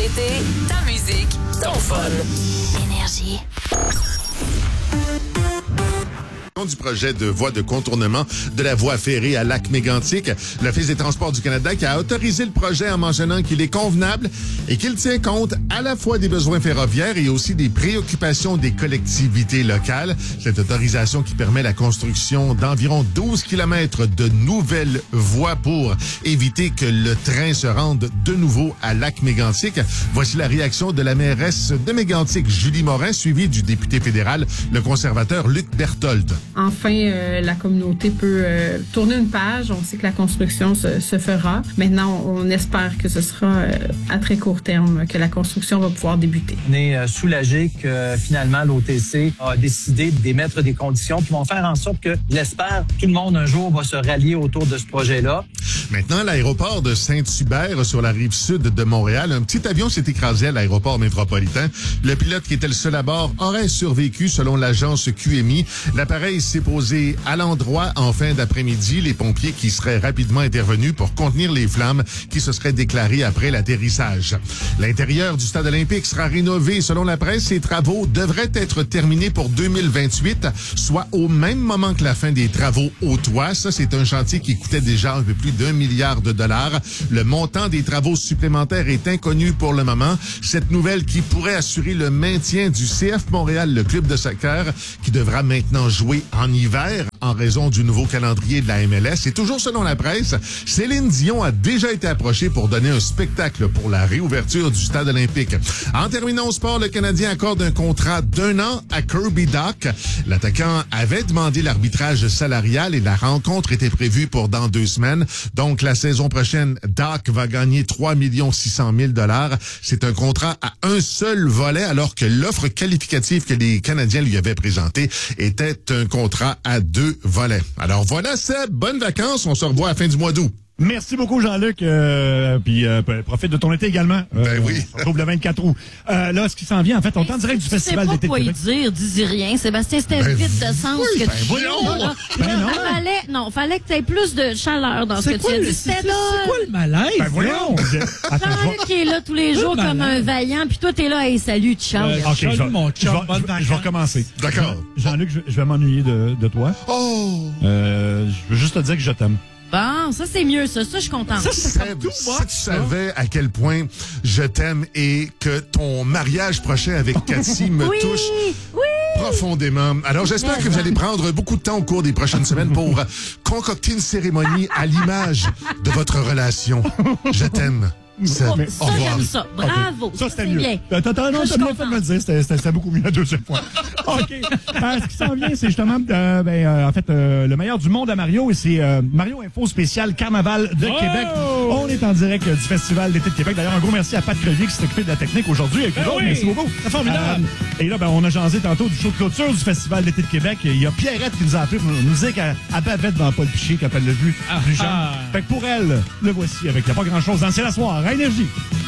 l'été, ta musique, ton fun. Énergie. Du projet de voie de contournement de la voie ferrée à Lac-Mégantic. L'Office des transports du Canada qui a autorisé le projet en mentionnant qu'il est convenable et qu'il tient compte à la fois des besoins ferroviaires et aussi des préoccupations des collectivités locales. Cette autorisation qui permet la construction d'environ 12 km de nouvelles voies pour éviter que le train se rende de nouveau à Lac-Mégantic. Voici la réaction de la mairesse de Mégantic, Julie Morin, suivie du député fédéral, le conservateur Luc Berthold. Enfin, la communauté peut tourner une page. On sait que la construction se fera. Maintenant, on espère que ce sera à très court terme que la construction va pouvoir débuter. On est soulagé que finalement l'OTC a décidé d'émettre des conditions qui vont faire en sorte que, j'espère, tout le monde un jour va se rallier autour de ce projet-là. Maintenant, l'aéroport de Saint-Hubert sur la rive sud de Montréal, un petit avion s'est écrasé à l'aéroport métropolitain. Le pilote qui était le seul à bord aurait survécu selon l'agence QMI. L'appareil s'est posé à l'endroit en fin d'après-midi. Les pompiers qui seraient rapidement intervenus pour contenir les flammes qui se seraient déclarées après l'atterrissage. L'intérieur du stade olympique sera rénové. Selon la presse, ces travaux devraient être terminés pour 2028, soit au même moment que la fin des travaux au toit. Ça, c'est un chantier qui coûtait déjà un peu plus d'1 milliard de dollars. Le montant des travaux supplémentaires est inconnu pour le moment. Cette nouvelle qui pourrait assurer le maintien du CF Montréal, le club de soccer, qui devra maintenant jouer en hiver en raison du nouveau calendrier de la MLS. Et toujours selon la presse, Céline Dion a déjà été approchée pour donner un spectacle pour la réouverture du stade olympique. En terminant au sport, le Canadien accorde un contrat d'1 an à Kirby Dach. L'attaquant avait demandé l'arbitrage salarial et la rencontre était prévue pour dans 2 semaines. Donc, la saison prochaine, Dach va gagner 3 600 000 $. C'est un contrat à un seul volet, alors que l'offre qualificative que les Canadiens lui avaient présentée était un contrat à 2 volets. Alors voilà, Seb, bonnes vacances. On se revoit à la fin du mois d'août. Merci beaucoup, Jean-Luc. Puis profite de ton été également. Ben oui. On se retrouve le 24 août. Là, ce qui s'en vient, en fait, on est en direct du Festival d'été de Québec. Je sais pas quoi y dire, dis rien. Sébastien, c'était vite de sens que tu dis. Non, fallait que tu aies plus de chaleur dans ce que tu as dit. C'est quoi le malaise? Ben voyons. Jean-Luc qui est là tous les jours comme un vaillant, puis toi, t'es là, hey, salut, ciao. OK, je vais recommencer. D'accord. Jean-Luc, je vais m'ennuyer de toi. Oh! Je veux juste te dire que je t'aime. Bon, ça, c'est mieux, ça. Ça, je suis contente. Seb, si tu savais à quel point je t'aime et que ton mariage prochain avec Cathy me touche profondément. Alors, j'espère que vous allez prendre beaucoup de temps au cours des prochaines semaines pour concocter une cérémonie à l'image de votre relation. Je t'aime. Ça, j'aime ça. Bravo. Okay. Ça, c'était c'est mieux. bien. Non, t'as bien fait de me le dire. C'était beaucoup mieux la deuxième fois. OK. Ce qui s'en vient, c'est justement, en fait, le meilleur du monde à Mario. Et c'est Mario Info spécial Carnaval de Québec. On est en direct du Festival d'été de Québec. D'ailleurs, un gros merci à Pat Crevier qui s'est occupé de la technique aujourd'hui avec nous autres. Merci beaucoup. C'est formidable. Et là, on a jasé tantôt du show de clôture du Festival d'été de Québec. Il y a Pierrette qui nous a appelé pour nous dire qu'elle bavait devant Paul Piché quand elle l'a vu plus jeune. Fait que pour elle, le voici avec il n'y a pas grand-chose dans C'est la soirée. Énergie.